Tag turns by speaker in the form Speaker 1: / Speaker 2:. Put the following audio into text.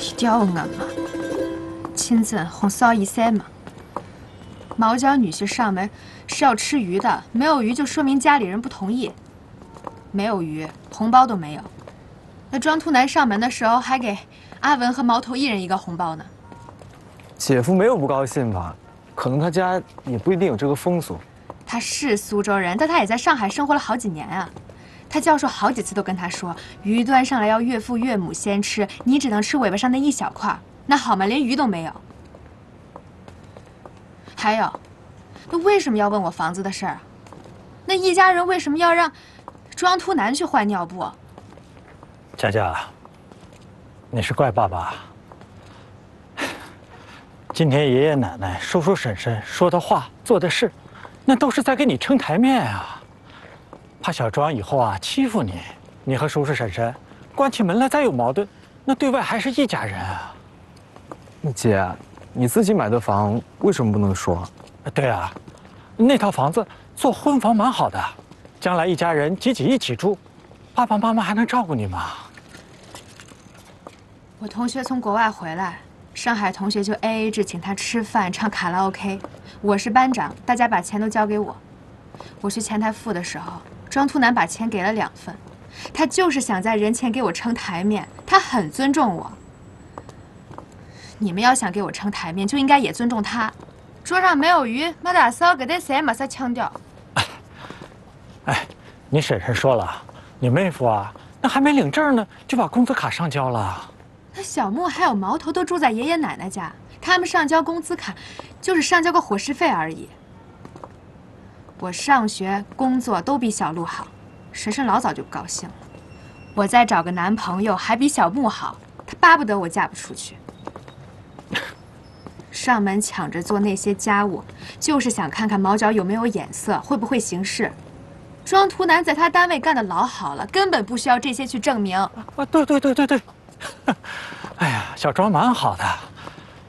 Speaker 1: 一定要问俺妈，亲自哄臊一塞嘛。毛家女婿上门是要吃鱼的，没有鱼就说明家里人不同意。没有鱼，红包都没有。那庄突南上门的时候还给阿文和毛头一人一个红包呢。
Speaker 2: 姐夫没有不高兴吧？可能他家也不一定有这个风俗。
Speaker 1: 他是苏州人，但他也在上海生活了好几年啊。他教授好几次都跟他说，鱼端上来要岳父岳母先吃，你只能吃尾巴上那一小块。那好嘛，连鱼都没有。还有，那为什么要问我房子的事儿啊？那一家人为什么要让庄突南去换尿布？
Speaker 3: 佳佳，你是怪爸爸。今天爷爷奶奶、叔叔婶婶说的话、做的事，那都是在给你撑台面啊。怕小庄以后啊欺负你，你和叔叔婶婶关起门来再有矛盾，那对外还是一家人啊。
Speaker 2: 姐，你自己买的房为什么不能说？
Speaker 3: 对啊，那套房子做婚房蛮好的，将来一家人挤挤一起住，爸爸妈妈还能照顾你吗？
Speaker 1: 我同学从国外回来，上海同学就 AA 制请他吃饭、唱卡拉 OK。我是班长，大家把钱都交给我。我去前台付的时候，庄突南把钱给了2份，他就是想在人前给我撑台面，他很尊重我。你们要想给我撑台面，就应该也尊重他。桌上没有鱼，马大嫂搿袋菜没啥腔调。
Speaker 3: 哎，你婶婶说了，你妹夫啊，那还没领证呢，就把工资卡上交了。
Speaker 1: 那小木还有毛头都住在爷爷奶奶家，他们上交工资卡，就是上交个伙食费而已。我上学、工作都比小鹿好，婶婶老早就不高兴了。我再找个男朋友还比小木好，他巴不得我嫁不出去。上门抢着做那些家务，就是想看看毛脚有没有眼色，会不会行事。庄突南在他单位干得老好了，根本不需要这些去证明。
Speaker 3: 啊，对。哎呀，小庄蛮好的。